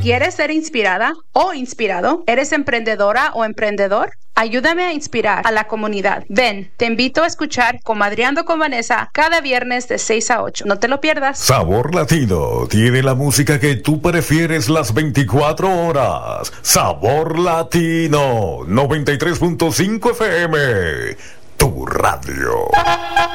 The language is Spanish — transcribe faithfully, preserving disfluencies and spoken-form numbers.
¿Quieres ser inspirada o inspirado? ¿Eres emprendedora o emprendedor? Ayúdame a inspirar a la comunidad. Ven, te invito a escuchar Comadreando con Vanessa cada viernes de seis a ocho. No te lo pierdas. Sabor Latino tiene la música que tú prefieres las veinticuatro horas. Sabor Latino noventa y tres punto cinco F M. Tu radio.